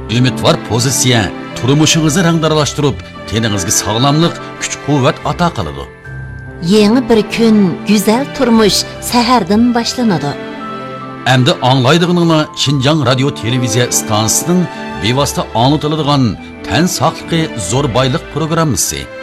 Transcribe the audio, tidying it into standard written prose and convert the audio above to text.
Ümidvar pozitsiya turmushingizni rangdaralashtirib, teningizga sog'lomlik, kuch-quvvat ato qiladi. Yangi bir kun, go'zal turmush sahardan boshlanadi. Endi anglaydiganinglar Xinjiang radio televiziya stansiyasining bevosita anlatiladigan tan saqligi zo'r boylik programmasi.